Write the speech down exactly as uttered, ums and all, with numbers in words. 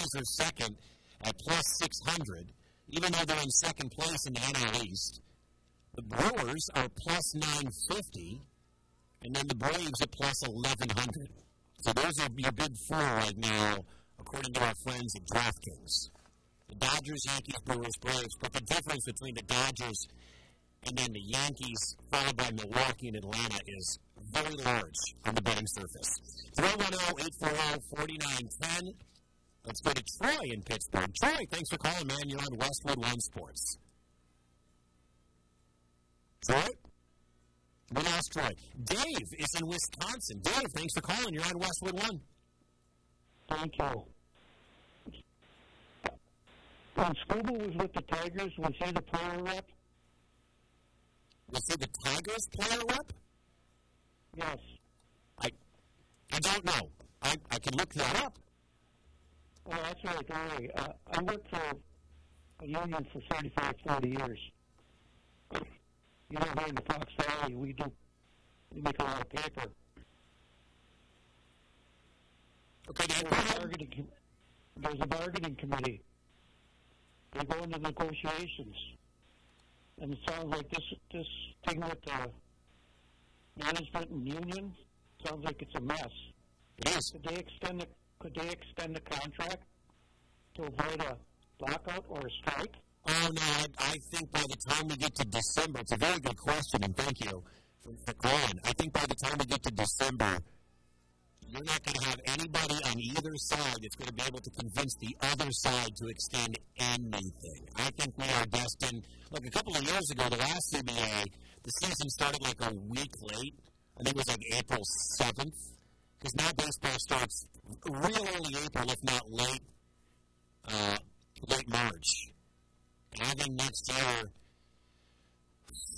Angels are second at plus six hundred, even though they're in second place in the N L East. The Brewers are plus nine fifty, and then the Braves are plus eleven hundred. So those are your big four right now, according to our friends at DraftKings. The Dodgers, Yankees, Brewers, Braves. But the difference between the Dodgers and then the Yankees, followed by Milwaukee and Atlanta, is very large on the betting surface. three one zero, eight four zero, four nine one zero. Let's go to Troy in Pittsburgh. Troy, thanks for calling, man. You're on Westwood One Sports. Troy? We lost Troy. Dave is in Wisconsin. Dave, thanks for calling. You're on Westwood One. Thank you. When Scuba was with the Tigers, was he the player rep? Was he the Tigers player rep? Yes. I I don't know. I, I can look that up. Well, that's right, Gary. Uh, I worked for a union for thirty-five, forty years. You know, here in the Fox Valley, we do we make a lot of paper. Okay, there's a, bargaining, there's a bargaining committee. They go into negotiations. And it sounds like this this thing with the management and union sounds like it's a mess. It is. Could they extend the could they extend the contract to avoid a lockout or a strike? Oh no, I, I think by the time we get to December, it's a very good question, and thank you for, for calling. I think by the time we get to December, you're not going to have anybody on either side that's going to be able to convince the other side to extend anything. I think we are destined. Look, a couple of years ago, the last C B A, the season started like a week late. I think it was like April seventh, because now baseball starts real early April, if not late, uh, late March. And I think next year,